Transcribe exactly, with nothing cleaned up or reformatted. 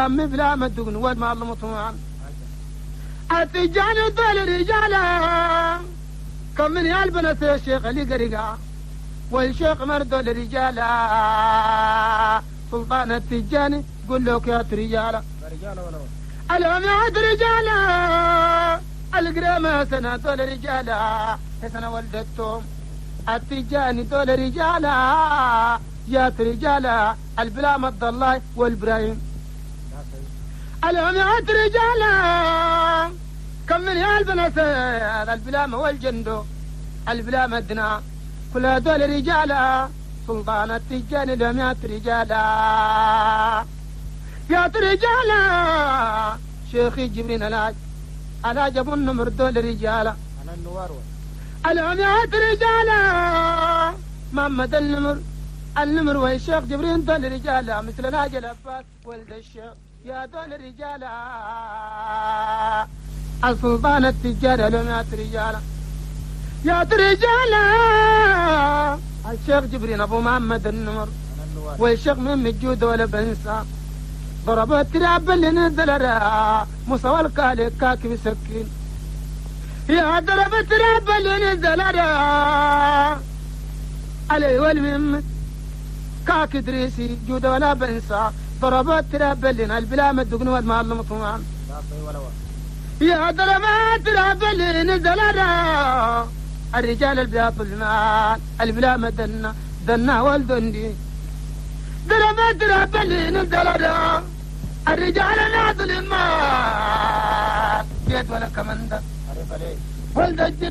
مي بلا مدقن ود ما الله مطمئن التجاني طول رجاله كم من يالبنت الشيخ اللي قرقا والشيخ مردو لرجاله سلطان التجاني قول له يا رجاله رجاله ولا الهم يا رجاله القرامة سنة طول رجاله سنة ولدتهم التجاني طول رجاله يا رجاله البلا مد الله والابراهيم الهم يا رجاله كم من يالبنت البلام والجندو البلام الدنا كل هذول رجالا سلطان التجاني لهم يا رجالا يا رجالا شيخي جبرين الهاج الهاج ابو النمر دول رجالا انا النوار الهم يا رجالا محمد النمر النمر والشيخ جبرين دول رجالا مثل الهاج العباس ولد الشيخ يا دول رجالا السلطان التجاري لهم يا رجالا يا رجالا الشيخ جبرين ابو محمد النمر والشيخ من الجود ولا بنسى ضربوا التراب اللي نزل راه مصوى الكالي كاكي مسكين يا ضرب التراب اللي نزل راه علي والمم كاكي دريسي جود ولا بنسى ضربوا التراب اللي البلا مدقن ود ما الله مطمئن يا ضربات راب اللي نزل راه الرجال البلا المال البلا مدنا دنا والدندي ضربات راب اللي نزل راه الرجال نازل المال جيت ولا كمندر ولد